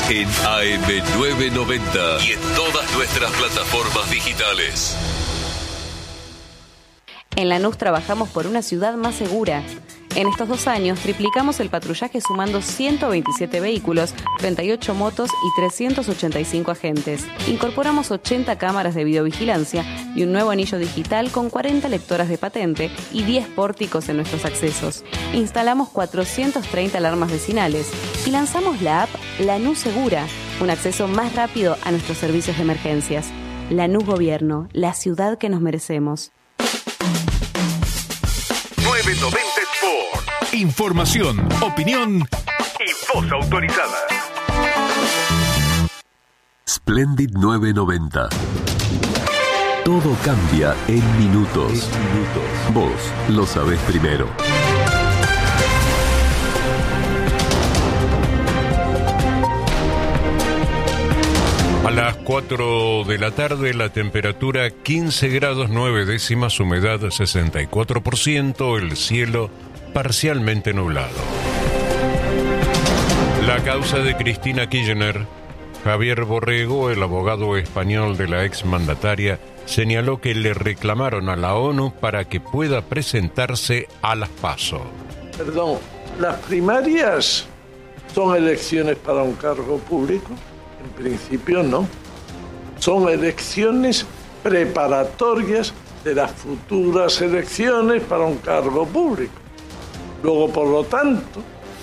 en AM990 y en todas nuestras plataformas digitales. En Lanús trabajamos por una ciudad más segura. En estos 2 años triplicamos el patrullaje sumando 127 vehículos, 38 motos y 385 agentes. Incorporamos 80 cámaras de videovigilancia y un nuevo anillo digital con 40 lectoras de patente y 10 pórticos en nuestros accesos. Instalamos 430 alarmas vecinales y lanzamos la app Lanús Segura, un acceso más rápido a nuestros servicios de emergencias. Lanús Gobierno, la ciudad que nos merecemos. 990 Sport. Información, opinión y voz autorizada. Splendid 990. Todo cambia en minutos. Vos lo sabés primero. A las 4 de la tarde, la temperatura 15 grados 9 décimas, humedad 64%, el cielo parcialmente nublado. La causa de Cristina Kirchner. Javier Borrego, el abogado español de la exmandataria, señaló que le reclamaron a la ONU para que pueda presentarse a las PASO. Perdón, ¿las primarias son elecciones para un cargo público? En principio no. Son elecciones preparatorias de las futuras elecciones para un cargo público. Luego, por lo tanto,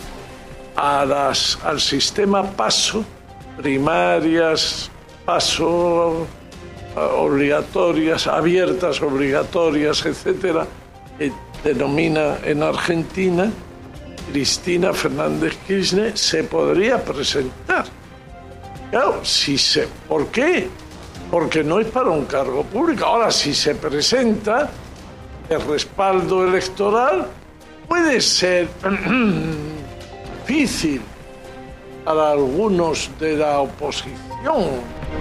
al sistema PASO, primarias, PASO obligatorias, abiertas, obligatorias, etcétera, que denomina en Argentina, Cristina Fernández Kirchner se podría presentar. Claro, ¿por qué? Porque no es para un cargo público. Ahora, si se presenta, el respaldo electoral puede ser difícil para algunos de la oposición.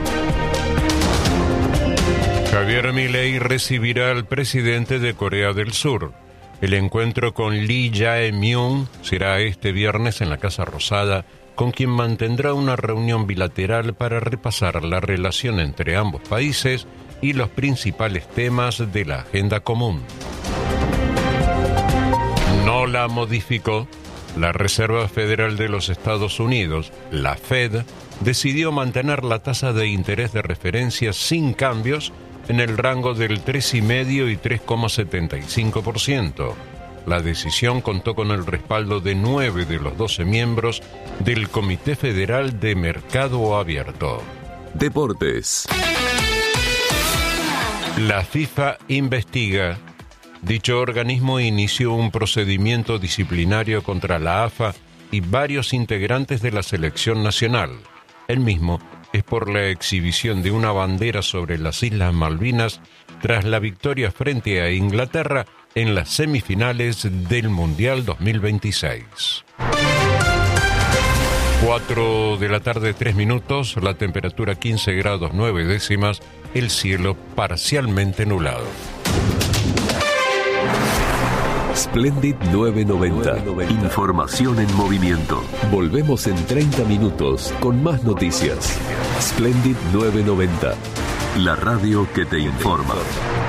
Javier Milei recibirá al presidente de Corea del Sur. El encuentro con Lee Jae-myung será este viernes en la Casa Rosada, con quien mantendrá una reunión bilateral para repasar la relación entre ambos países y los principales temas de la agenda común. No la modificó. La Reserva Federal de los Estados Unidos, la Fed, decidió mantener la tasa de interés de referencia sin cambios en el rango del 3,5 y 3,75%. La decisión contó con el respaldo de 9 de los 12 miembros del Comité Federal de Mercado Abierto. Deportes. La FIFA investiga. Dicho organismo inició un procedimiento disciplinario contra la AFA y varios integrantes de la selección nacional. El mismo es por la exhibición de una bandera sobre las Islas Malvinas tras la victoria frente a Inglaterra en las semifinales del Mundial 2026. 4 de la tarde, 3 minutos, la temperatura 15 grados 9 décimas, el cielo parcialmente nublado. Splendid 990. Información en movimiento. Volvemos en 30 minutos con más noticias. Splendid 990. La radio que te informa.